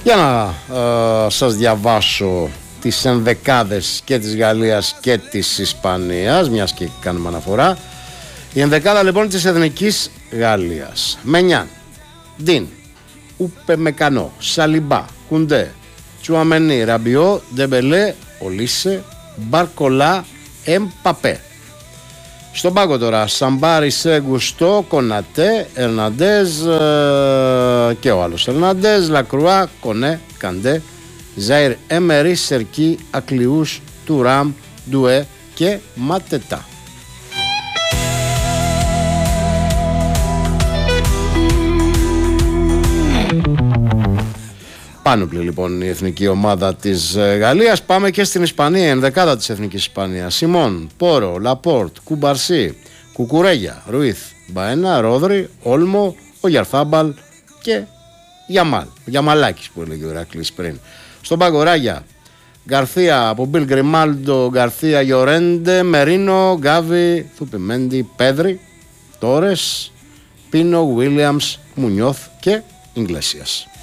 Για να σας διαβάσω τις ενδεκάδες και της Γαλλίας και της Ισπανίας, μιας και κάνουμε αναφορά. Η ενδεκάδα λοιπόν της Εθνικής Γαλλίας: Μενιάν, Ντίν, Ουπεμεκανό, Σαλιμπά, Κουντέ, Τσουαμενί, Ραμπιό, Ντεμπελέ, Ολίσε, Μπαρκολά, Εμπαπέ. Στον πάγκο τώρα: Σαμπάρι, Σεγκουστό, Κονατέ, Ερναντέζ και ο άλλος Ερναντέζ, Λακρουά, Κονέ, Καντέ, Ζαΐρ Εμερί, Σερκί, Ακλιούς, Τουράμ, Ντουέ και Ματετά. Πάνωπλη λοιπόν η εθνική ομάδα της Γαλλίας. Πάμε και στην Ισπανία, η ενδεκάδα της εθνικής Ισπανίας: Σιμών, Πόρο, Λαπόρτ, Κουμπαρσί, Κουκουρέγια, Ρουίθ, Μπαένα, Ρόδρυ, Όλμο, ο Γιαρθάμπαλ και Γιαμάλ. Ο Γιαμαλάκης που έλεγε ο Ηρακλής πριν. Στον πάγκο Ράγια, Γκαρθία από Μπιλ Γκριμάλντο, Γκαρθία, Γιορέντε, Μερίνο, Γκάβι, Θουπιμέντι, Πέδρη, Τόρες, Πίνο, Βίλιαμς, Μουνιώθ και Ιγκλέσιας.